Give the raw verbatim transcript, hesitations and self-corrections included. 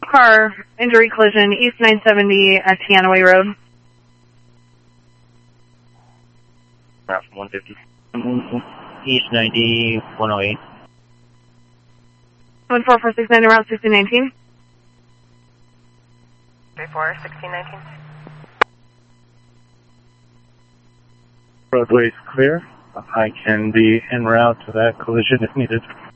car injury collision, East nine seventy at Teanaway Road. Route one fifty. East ninety, one oh eight. one four four six nine, Route sixteen nineteen. three four, sixteen nineteen. Roadway is clear. I can be en route to that collision if needed.